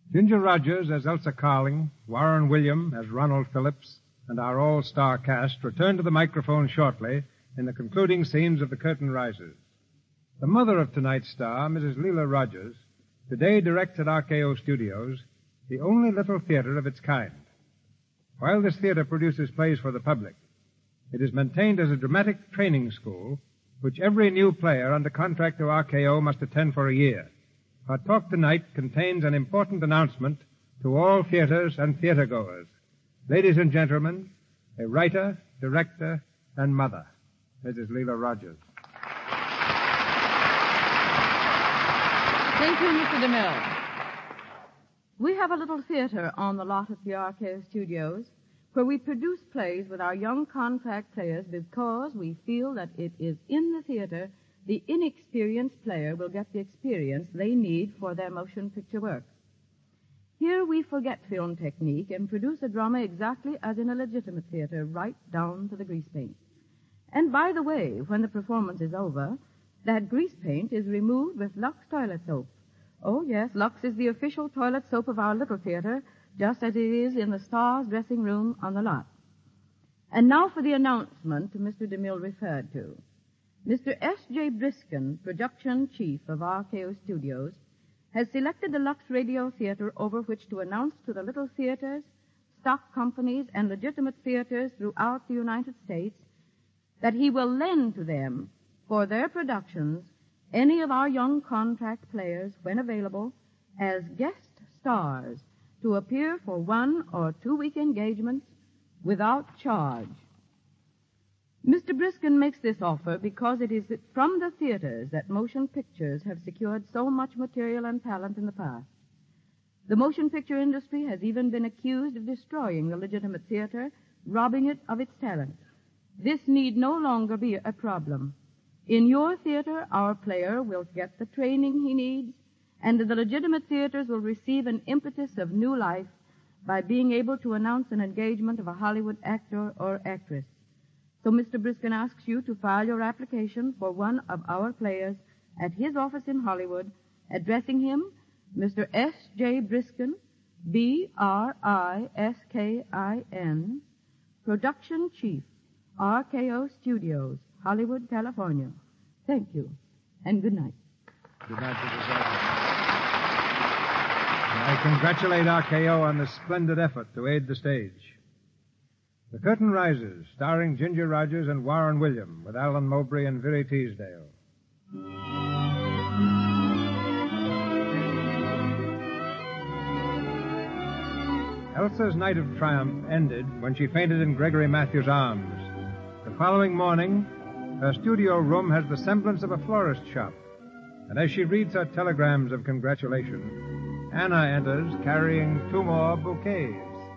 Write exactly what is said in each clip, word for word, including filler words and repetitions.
Ginger Rogers as Elsa Carling, Warren William as Ronald Phillips, and our all-star cast return to the microphone shortly in the concluding scenes of The Curtain Rises. The mother of tonight's star, Missus Leela Rogers, today directs at R K O Studios the only little theater of its kind. While this theater produces plays for the public, it is maintained as a dramatic training school which every new player under contract to R K O must attend for a year. Our talk tonight contains an important announcement to all theaters and theatergoers. Ladies and gentlemen, a writer, director, and mother, Missus Leela Rogers. Thank you, Mister DeMille. We have a little theater on the lot at the R K O Studios where we produce plays with our young contract players because we feel that it is in the theater the inexperienced player will get the experience they need for their motion picture work. Here we forget film technique and produce a drama exactly as in a legitimate theater, right down to the grease paint. And by the way, when the performance is over, that grease paint is removed with Lux toilet soap. Oh, yes, Lux is the official toilet soap of our little theater, just as it is in the stars' dressing room on the lot. And now for the announcement Mister DeMille referred to. Mister S J Briskin, production chief of R K O Studios, has selected the Lux Radio Theater over which to announce to the little theaters, stock companies, and legitimate theaters throughout the United States that he will lend to them for their productions any of our young contract players, when available, as guest stars to appear for one or two-week engagements without charge. Mister Briskin makes this offer because it is from the theaters that motion pictures have secured so much material and talent in the past. The motion picture industry has even been accused of destroying the legitimate theater, robbing it of its talent. This need no longer be a problem. In your theater, our player will get the training he needs, and the legitimate theaters will receive an impetus of new life by being able to announce an engagement of a Hollywood actor or actress. So Mister Briskin asks you to file your application for one of our players at his office in Hollywood, addressing him Mister S J Briskin, B R I S K I N, Production Chief, R K O Studios, Hollywood, California. Thank you, and good night. Good night, Missus Rogers. I congratulate R K O on this splendid effort to aid the stage. The Curtain Rises, starring Ginger Rogers and Warren William, with Alan Mowbray and Viri Teasdale. Elsa's night of triumph ended when she fainted in Gregory Matthews' arms. The following morning, her studio room has the semblance of a florist shop, and as she reads her telegrams of congratulation, Anna enters carrying two more bouquets.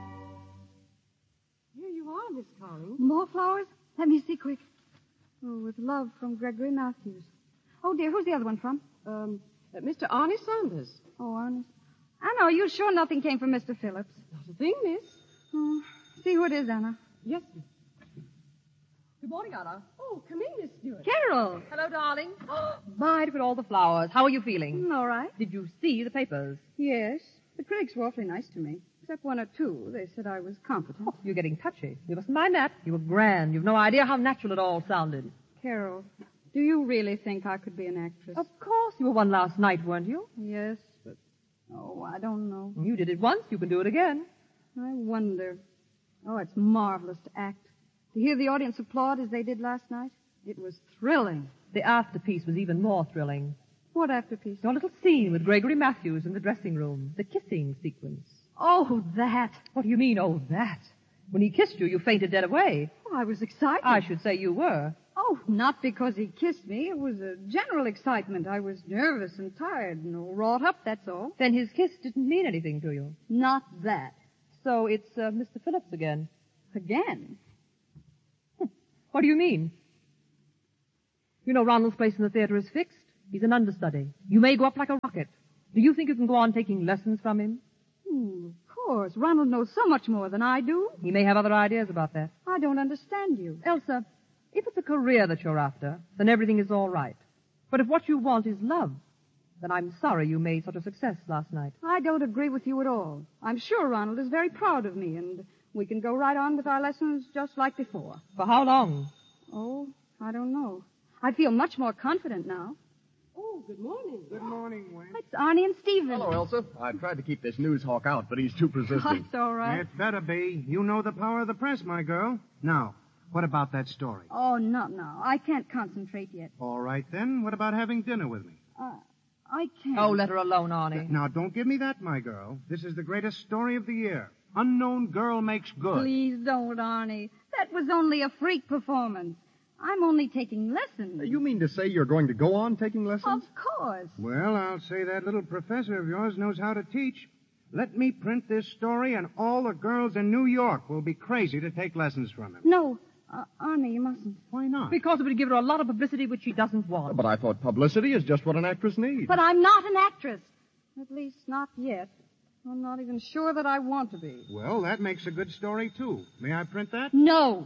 Miss Carling. More flowers? Let me see quick. Oh, with love from Gregory Matthews. Oh, dear, who's the other one from? Um, uh, Mister Arnie Saunders. Oh, Arnie. Anna, are you sure nothing came from Mister Phillips? Not a thing, miss. Oh, see who it is, Anna. Yes, miss. Good morning, Anna. Oh, come in, Miss Stewart. Carol. Hello, darling. My, look at all the flowers. How are you feeling? Mm, all right. Did you see the papers? Yes. The critics were awfully nice to me. Except one or two. They said I was competent. Oh, you're getting touchy. You mustn't mind that. You were grand. You've no idea how natural it all sounded. Carol, do you really think I could be an actress? Of course. You were one last night, weren't you? Yes, but... Oh, I don't know. You did it once. You can do it again. I wonder. Oh, it's marvelous to act. To hear the audience applaud as they did last night. It was thrilling. The afterpiece was even more thrilling. What afterpiece? Your little scene with Gregory Matthews in the dressing room. The kissing sequence. Oh, that. What do you mean, oh, that? When he kissed you, you fainted dead away. Oh, I was excited. I should say you were. Oh, not because he kissed me. It was a general excitement. I was nervous and tired and wrought up, that's all. Then his kiss didn't mean anything to you. Not that. So it's uh, Mister Phillips again. Again? What do you mean? You know Ronald's place in the theater is fixed. He's an understudy. You may go up like a rocket. Do you think you can go on taking lessons from him? Hmm, of course. Ronald knows so much more than I do. He may have other ideas about that. I don't understand you. Elsa, if it's a career that you're after, then everything is all right. But if what you want is love, Then I'm sorry you made such a success last night. I don't agree with you at all. I'm sure Ronald is very proud of me, and we can go right on with our lessons just like before. For how long? Oh, I don't know. I feel much more confident now. Oh, good morning. Good morning, Wayne. It's Arnie and Stephen. Hello, Elsa. I tried to keep this news hawk out, but he's too persistent. That's all right. It better be. You know the power of the press, my girl. Now, what about that story? Oh, not now. I can't concentrate yet. All right, then. What about having dinner with me? Uh, I can't. Oh, let her alone, Arnie. Now, don't give me that, my girl. This is the greatest story of the year. Unknown girl makes good. Please don't, Arnie. That was only a freak performance. I'm only taking lessons. You mean to say you're going to go on taking Of lessons? course. Well, I'll say that little professor of yours knows how to teach. Let me print this story, and all the girls in New York will be crazy to take lessons from him. No, uh, Arnie, you mustn't. Why not? Because it would give her a lot of publicity which she doesn't want. But I thought publicity is just what an actress needs. But I'm not an actress. At least not yet. I'm not even sure that I want to be. Well, that makes a good story, too. May I print that? No.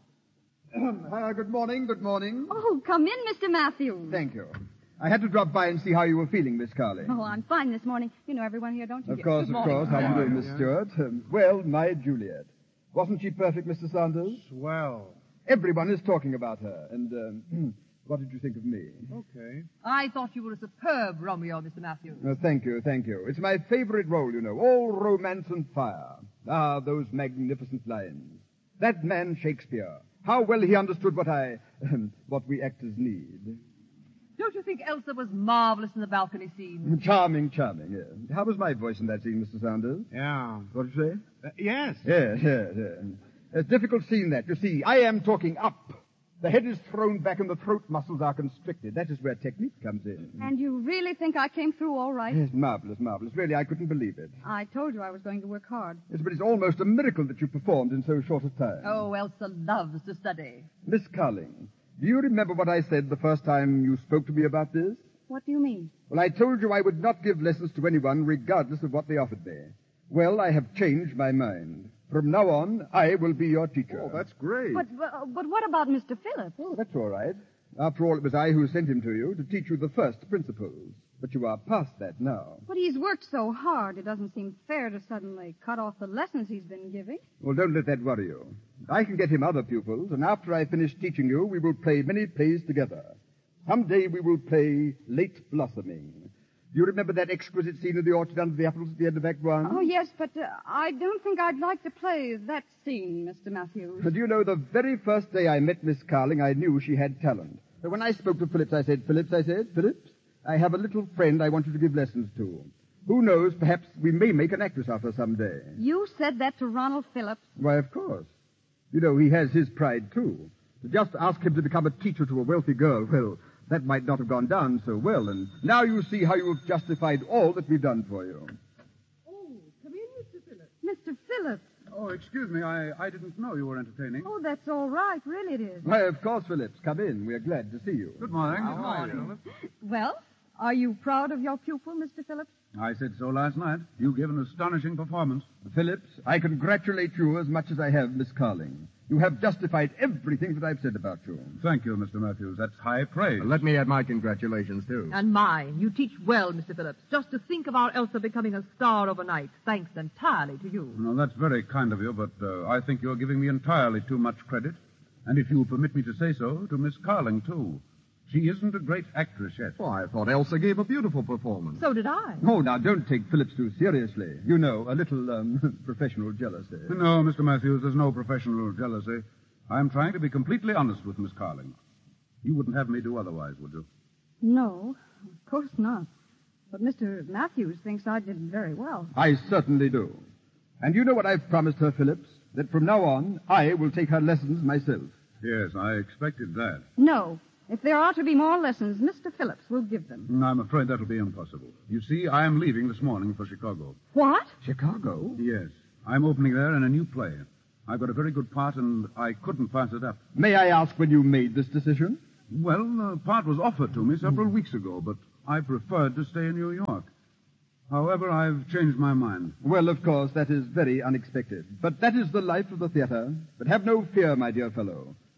Uh, good morning, good morning. Oh, come in, Mister Matthews. Thank you. I had to drop by and see how you were feeling, Miss Carley. Oh, I'm fine this morning. You know everyone here, don't you? Of course, Good of morning. course. How do you do, Yeah, Miss yeah. Stewart? Um, well, my Juliet. Wasn't she perfect, Mister Sanders? Swell. Everyone is talking about her. And um, what did you think of me? Okay. I thought you were a superb Romeo, Mister Matthews. Uh, thank you, thank you. It's my favorite role, you know. All romance and fire. Ah, those magnificent lines. That man, Shakespeare. How well he understood what I, what we actors need. Don't you think Elsa was marvelous in the balcony scene? Charming, charming, yes. How was my voice in that scene, Mister Sanders? Yeah. What did you say? Uh, yes. Yes, yes, yes. It's a difficult scene, that. You see, I am talking up. The head is thrown back and the throat muscles are constricted. That is where technique comes in. And you really think I came through all right? Yes, marvelous, marvelous. Really, I couldn't believe it. I told you I was going to work hard. Yes, but it's almost a miracle that you performed in so short a time. Oh, Elsa loves to study. Miss Carling, do you remember what I said the first time you spoke to me about this? What do you mean? Well, I told you I would not give lessons to anyone regardless of what they offered me. Well, I have changed my mind. From now on, I will be your teacher. Oh, that's great. But, but, but what about Mister Phillips? Oh, that's all right. After all, it was I who sent him to you to teach you the first principles. But you are past that now. But he's worked so hard, it doesn't seem fair to suddenly cut off the lessons he's been giving. Well, don't let that worry you. I can get him other pupils, and after I finish teaching you, we will play many plays together. Someday we will play Late Blossoming. Do you remember that exquisite scene of the orchard under the apples at the end of Act One? Oh, yes, but uh, I don't think I'd like to play that scene, Mister Matthews. And do you know, the very first day I met Miss Carling, I knew she had talent. So when I spoke to Phillips, I said, Phillips, I said, Phillips, I have a little friend I want you to give lessons to. Who knows, perhaps we may make an actress of her someday. You said that to Ronald Phillips. Why, of course. You know, he has his pride, too. To just ask him to become a teacher to a wealthy girl, well, that might not have gone down so well. And now you see how you have justified all that we've done for you. Oh, come in, Mister Phillips. Mister Phillips. Oh, excuse me. I, I didn't know you were entertaining. Oh, that's all right. Really it is. Why, of course, Phillips. Come in. We're glad to see you. Good morning. How are you? Well, are you proud of your pupil, Mister Phillips? I said so last night. You gave an astonishing performance. Phillips, I congratulate you as much as I have Miss Carling. You have justified everything that I've said about you. Thank you, Mister Matthews. That's high praise. Let me add my congratulations, too. And mine. You teach well, Mister Phillips. Just to think of our Elsa becoming a star overnight, thanks entirely to you. No, that's very kind of you, but uh, I think you're giving me entirely too much credit. And if you'll permit me to say so, to Miss Carling, too. She isn't a great actress yet. Oh, I thought Elsa gave a beautiful performance. So did I. Oh, now, don't take Phillips too seriously. You know, a little um, professional jealousy. No, Mister Matthews, there's no professional jealousy. I'm trying to be completely honest with Miss Carling. You wouldn't have me do otherwise, would you? No, of course not. But Mister Matthews thinks I did very well. I certainly do. And you know what I've promised her, Phillips? That from now on, I will take her lessons myself. Yes, I expected that. No. If there are to be more lessons, Mister Phillips will give them. I'm afraid that'll be impossible. You see, I am leaving this morning for Chicago. What? Chicago? Yes. I'm opening there in a new play. I've got a very good part, and I couldn't pass it up. May I ask when you made this decision? Well, the part was offered to me several weeks ago, but I preferred to stay in New York. However, I've changed my mind. Well, of course, that is very unexpected. But that is the life of the theater. But have no fear, my dear fellow.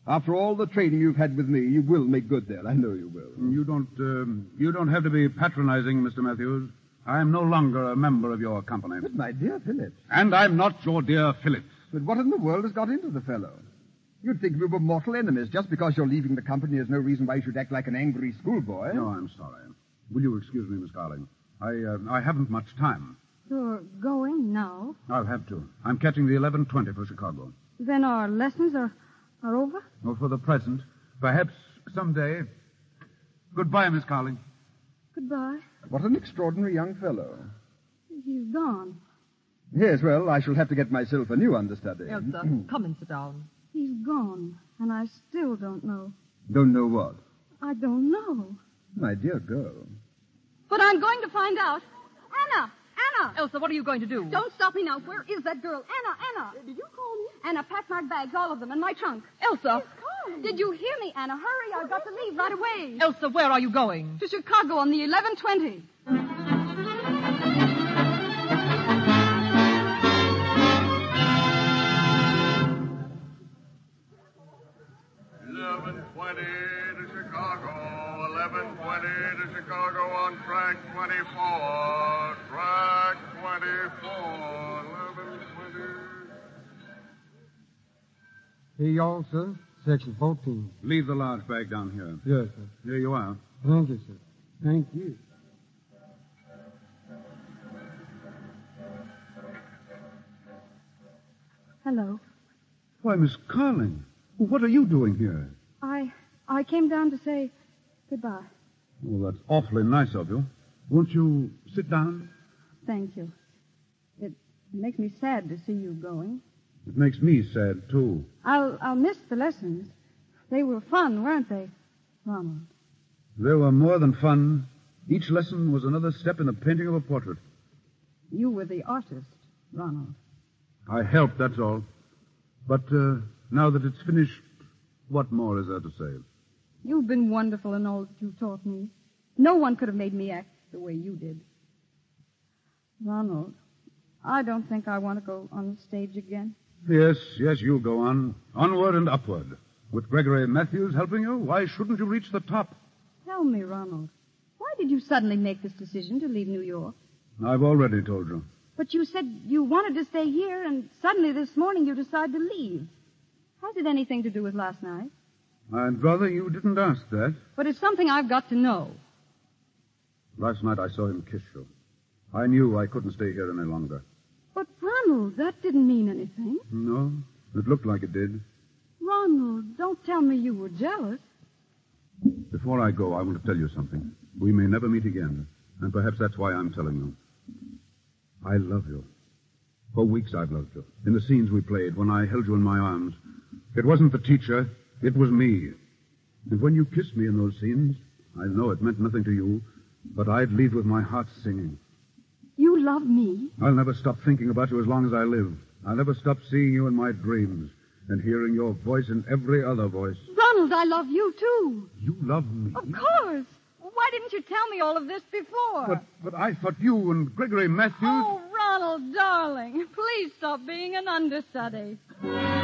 After all the training you've had with me, you will make good there. I know you will. You don't, um, you don't have to be patronizing, Mister Matthews. I am no longer a member of your company. But, my dear Phillips. And I'm not your dear Phillips. But what in the world has got into the fellow? You'd think we were mortal enemies. Just because you're leaving the company, there's no reason why you should act like an angry schoolboy. No, I'm sorry. Will you excuse me, Miss Carling? I, uh, I haven't much time. You're going now? I'll have to. I'm catching the eleven twenty for Chicago. Then our lessons are, are over? Well, for the present. Perhaps someday. Goodbye, Miss Carling. Goodbye. What an extraordinary young fellow. He's gone. Yes, well, I shall have to get myself a new understudy. Elsa, come and sit down. He's gone, and I still don't know. Don't know what? I don't know. My dear girl. But I'm going to find out. Anna! Anna! Elsa, what are you going to do? Don't stop me now. Where is that girl? Anna, Anna! Did you call me? Anna, pack my bags, all of them, and my trunk. Elsa! Did you hear me, Anna? Hurry, I've got to leave right away. Elsa, where are you going? To Chicago on the eleven twenty. eleven twenty to Chicago, eleven twenty to Chicago on track twenty-four, track twenty-four, eleven twenty. Here you all, sir. Section fourteen. Leave the large bag down here. Yes, sir. Here you are. Thank you, sir. Thank you. Hello. Why, Miss Carling, what are you doing here? I I came down to say goodbye. Well, that's awfully nice of you. Won't you sit down? Thank you. It makes me sad to see you going. It makes me sad, too. I'll I'll miss the lessons. They were fun, weren't they, Ronald? They were more than fun. Each lesson was another step in the painting of a portrait. You were the artist, Ronald. I helped, that's all. But uh, now that it's finished, what more is there to say? You've been wonderful in all that you taught me. No one could have made me act the way you did. Ronald, I don't think I want to go on the stage again. Yes, yes, you go on. Onward and upward. With Gregory Matthews helping you, why shouldn't you reach the top? Tell me, Ronald, why did you suddenly make this decision to leave New York? I've already told you. But you said you wanted to stay here, and suddenly this morning you decided to leave. Has it anything to do with last night? I'd rather you didn't ask that. But it's something I've got to know. Last night I saw him kiss you. I knew I couldn't stay here any longer. But, Ronald, that didn't mean anything. No, it looked like it did. Ronald, don't tell me you were jealous. Before I go, I want to tell you something. We may never meet again, and perhaps that's why I'm telling you. I love you. For weeks I've loved you. In the scenes we played, when I held you in my arms. It wasn't the teacher, it was me. And when you kissed me in those scenes, I know it meant nothing to you, but I'd leave with my heart singing. You love me? I'll never stop thinking about you as long as I live. I'll never stop seeing you in my dreams and hearing your voice in every other voice. Ronald, I love you, too. You love me? Of course. Why didn't you tell me all of this before? But, but I thought you and Gregory Matthews... Oh, Ronald, darling, please stop being an understudy.